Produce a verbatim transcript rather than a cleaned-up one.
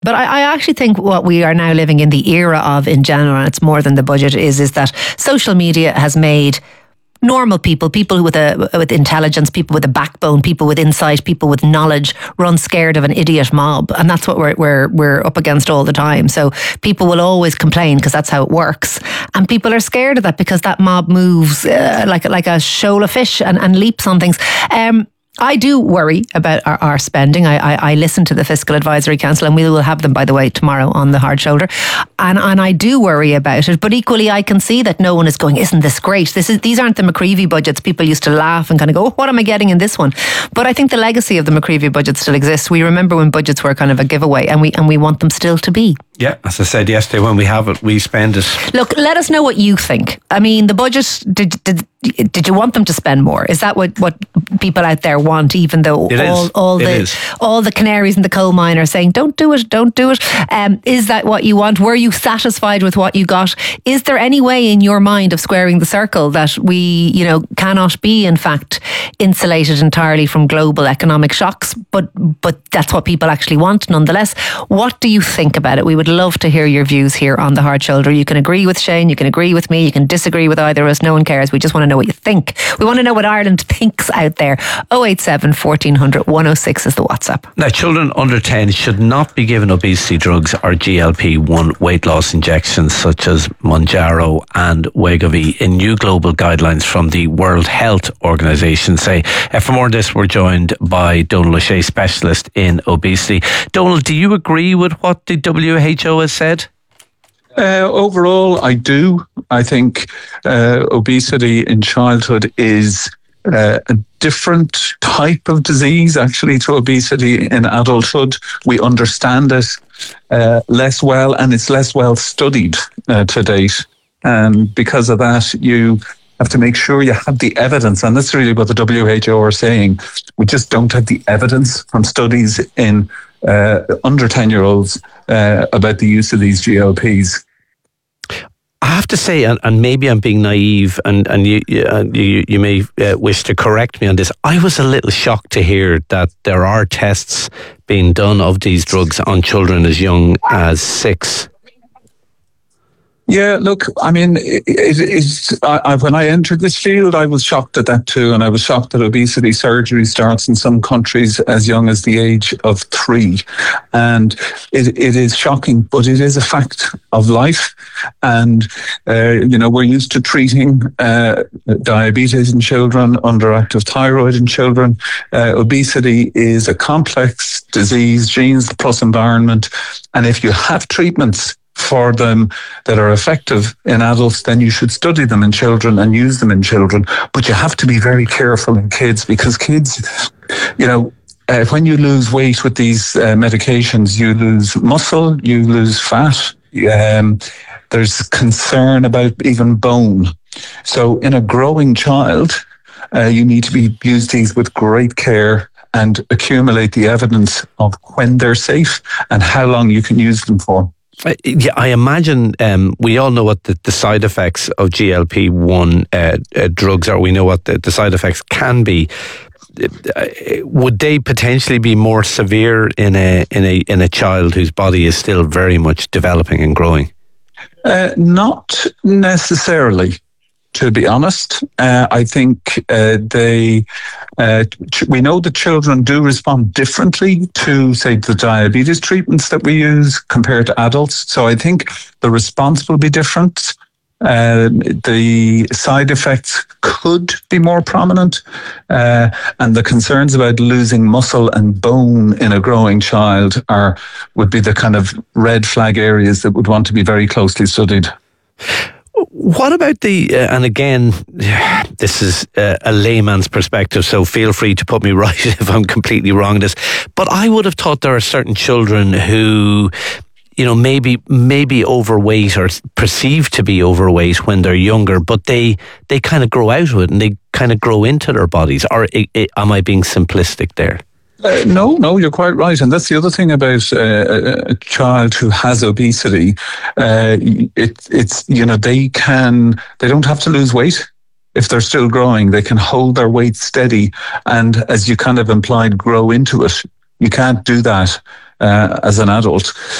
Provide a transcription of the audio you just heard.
But I, I actually think what we are now living in the era of in general, and it's more than the budget, is is that social media has made normal people, people with a with intelligence, people with a backbone, people with insight, people with knowledge, run scared of an idiot mob, and that's what we're we're we're up against all the time. So people will always complain because that's how it works, and people are scared of that because that mob moves uh, like like a shoal of fish and, and leaps on things. Um, I do worry about our, our spending. I, I, I listen to the Fiscal Advisory Council, and we will have them, by the way, tomorrow on the Hard Shoulder. And and I do worry about it. But equally, I can see that no one is going, isn't this great? This is These aren't the McCreevy budgets. People used to laugh and kind of go, oh, what am I getting in this one? But I think the legacy of the McCreevy budget still exists. We remember when budgets were kind of a giveaway, and we and we want them still to be. Yeah, as I said yesterday, when we have it, we spend it. Look, let us know what you think. I mean, the budget, did did, did you want them to spend more? Is that what, what people out there want, even though it all, is. all, it the, is. all the canaries in the coal mine are saying, don't do it, don't do it? Um, is that what you want? Were you satisfied with what you got? Is there any way in your mind of squaring the circle that we, you know, cannot be, in fact, insulated entirely from global economic shocks? But, but that's what people actually want, nonetheless. What do you think about it? We would love to hear your views here on the Hard Shoulder. You can agree with Shane, you can agree with me, you can disagree with either of us. No one cares. We just want to know what you think. We want to know what Ireland thinks out there. oh eight seven, fourteen hundred, one oh six is the WhatsApp. Now, children under ten should not be given obesity drugs or G L P one weight loss injections such as Mounjaro and Wegovy in new global guidelines from the World Health Organization say. Uh, for more on this, we're joined by Donal O'Shea, specialist in obesity. Donal, do you agree with what the W H O has said? Uh, overall, I do. I think uh, obesity in childhood is uh, a different type of disease, actually, to obesity in adulthood. We understand it uh, less well, and it's less well studied uh, to date. And because of that, you have to make sure you have the evidence. And that's really what the W H O are saying. We just don't have the evidence from studies in uh, under ten-year-olds uh, about the use of these G L Ps. I have to say, and, and maybe I'm being naive, and, and you, uh, you you may uh, wish to correct me on this. I was a little shocked to hear that there are tests being done of these drugs on children as young as six. Yeah, look, I mean, it, it, it's, I, I, when I entered this field, I was shocked at that too. And I was shocked that obesity surgery starts in some countries as young as the age of three. And it, it is shocking, but it is a fact of life. And, uh, you know, we're used to treating uh, diabetes in children, underactive thyroid in children. Uh, obesity is a complex disease, genes plus environment. And if you have treatments for them that are effective in adults, then you should study them in children and use them in children. But you have to be very careful in kids, because kids, you know, uh, when you lose weight with these uh, medications, you lose muscle, you lose fat. Um, there's concern about even bone. So in a growing child, uh, you need to be use these with great care and accumulate the evidence of when they're safe and how long you can use them for. Uh, yeah, I imagine um, we all know what the, the side effects of G L P one uh, uh, drugs are. We know what the, the side effects can be. Uh, would they potentially be more severe in a in a in a child whose body is still very much developing and growing? Uh, not necessarily. To be honest, uh, I think uh, they. Uh, ch- we know that children do respond differently to, say, the diabetes treatments that we use compared to adults. So I think the response will be different. Uh, the side effects could be more prominent, uh, and the concerns about losing muscle and bone in a growing child are would be the kind of red flag areas that would want to be very closely studied. What about the, uh, and again, this is uh, a layman's perspective, so feel free to put me right if I'm completely wrong in this, but I would have thought there are certain children who, you know, maybe maybe overweight or perceived to be overweight when they're younger, but they, they kind of grow out of it and they kind of grow into their bodies. Or it, it, am I being simplistic there? Uh, no, no, you're quite right. And that's the other thing about uh, a child who has obesity. Uh, it, it's, you know, they can, they don't have to lose weight. If they're still growing, they can hold their weight steady and, as you kind of implied, grow into it You can't do that uh, as an adult.